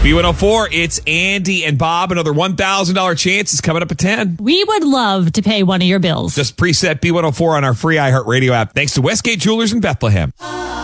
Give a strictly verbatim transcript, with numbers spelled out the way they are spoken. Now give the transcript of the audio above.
B one oh four, it's Andy and Bob. Another one thousand dollars chance is coming up at ten. We would love to pay one of your bills. Just preset B one oh four on our free iHeartRadio app. Thanks to Westgate Jewelers in Bethlehem.